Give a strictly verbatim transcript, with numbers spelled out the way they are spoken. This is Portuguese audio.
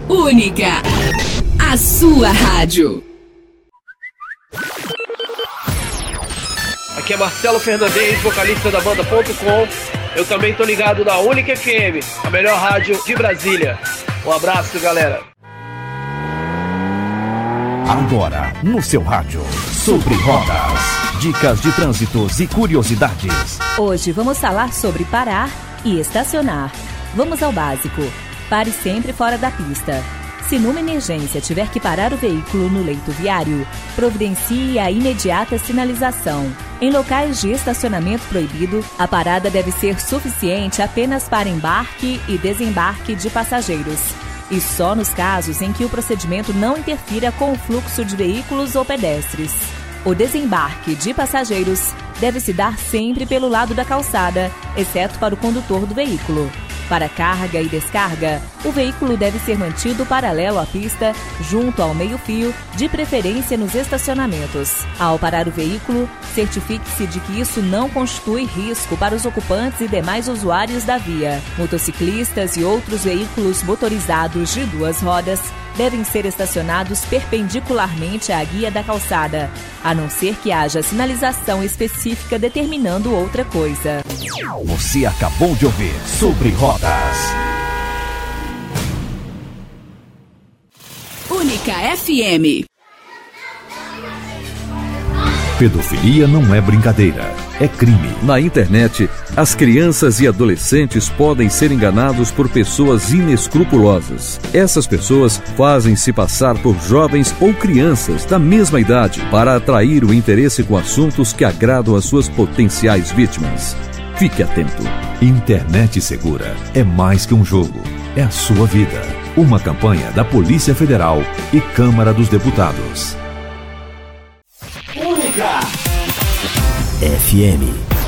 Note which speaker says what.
Speaker 1: Única, a sua rádio.
Speaker 2: Aqui é Marcelo Fernandes, vocalista da banda Ponto Com. Eu também tô ligado na Única F M, a melhor rádio de Brasília. Um abraço, galera.
Speaker 3: Agora, no seu rádio, Sobre Rodas, dicas de trânsitos e curiosidades.
Speaker 4: Hoje vamos falar sobre parar e estacionar. Vamos ao básico. Pare sempre fora da pista. Se numa emergência tiver que parar o veículo no leito viário, providencie a imediata sinalização. Em locais de estacionamento proibido, a parada deve ser suficiente apenas para embarque e desembarque de passageiros. E só nos casos em que o procedimento não interfira com o fluxo de veículos ou pedestres. O desembarque de passageiros deve se dar sempre pelo lado da calçada, exceto para o condutor do veículo. Para carga e descarga, o veículo deve ser mantido paralelo à pista, junto ao meio-fio, de preferência nos estacionamentos. Ao parar o veículo, certifique-se de que isso não constitui risco para os ocupantes e demais usuários da via. Motociclistas e outros veículos motorizados de duas rodas devem ser estacionados perpendicularmente à guia da calçada, a não ser que haja sinalização específica determinando outra coisa.
Speaker 3: Você acabou de ouvir Sobre Rodas.
Speaker 1: Única F M.
Speaker 3: Pedofilia não é brincadeira, é crime.
Speaker 5: Na internet, as crianças e adolescentes podem ser enganados por pessoas inescrupulosas. Essas pessoas fazem-se passar por jovens ou crianças da mesma idade para atrair o interesse com assuntos que agradam as suas potenciais vítimas. Fique atento.
Speaker 3: Internet segura é mais que um jogo, é a sua vida. Uma campanha da Polícia Federal e Câmara dos Deputados.
Speaker 1: Única
Speaker 3: F M.